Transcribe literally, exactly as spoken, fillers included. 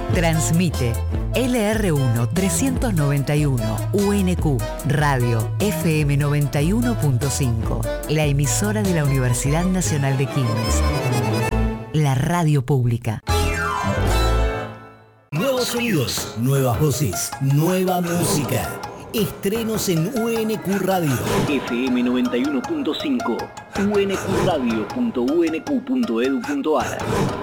Transmite L R uno trescientos noventa y uno U N Q Radio F M noventa y uno punto cinco, la emisora de la Universidad Nacional de Quilmes. La radio pública. Nuevos sonidos, nuevas voces, nueva música. Estrenos en U N Q Radio. F M noventa y uno punto cinco. U N Q radio punto u n q punto e d u punto a r.